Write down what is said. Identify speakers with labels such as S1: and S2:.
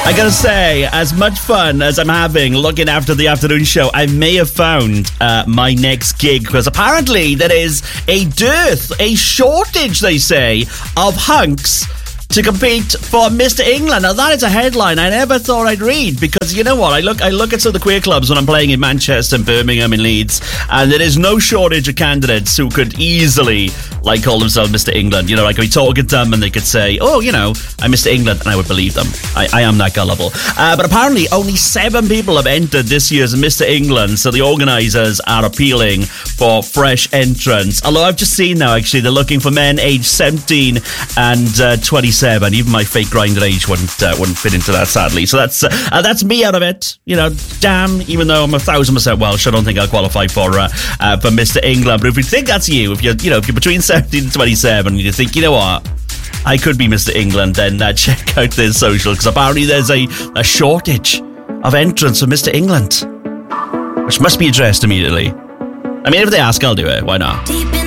S1: I gotta say, as much fun as I'm having looking after the afternoon show, I may have found my next gig, because apparently there is a shortage, they say, of hunks to compete for Mr. England. Now that is a headline I never thought I'd read, because you know what, I look at some of the queer clubs when I'm playing in Manchester and Birmingham and Leeds, and there is no shortage of candidates who could easily call themselves Mr. England. You know, I could be talking to them and they could say, oh, you know, I'm Mr. England, and I would believe them. I am that gullible. But apparently only 7 people have entered this year's Mr. England, so the organisers are appealing for fresh entrants. Although I've just seen now, actually, they're looking for men aged 17 and 27. Even my fake grinder age wouldn't fit into that, sadly. So that's me out of it. You know, damn. Even though I'm 1,000% Welsh, I don't think I'll qualify for Mr. England. But if you think that's you, if you're between 17 and 27, and you think, you know what, I could be Mr. England, then check out their social, because apparently there's a shortage of entrants for Mr. England, which must be addressed immediately. I mean, if they ask, I'll do it. Why not?